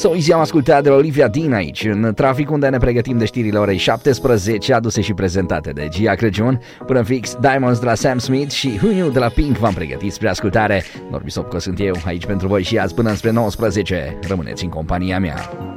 So Easy am ascultat de la Olivia Dean aici, în trafic, unde ne pregătim de știrile orei 17, aduse și prezentate de Gia Crăciun. Până fix, Diamonds de la Sam Smith și Who Knew de la Pink v-am pregătit spre ascultare. Norbi Sopco sunt eu, aici pentru voi și azi până spre 19. Rămâneți în compania mea.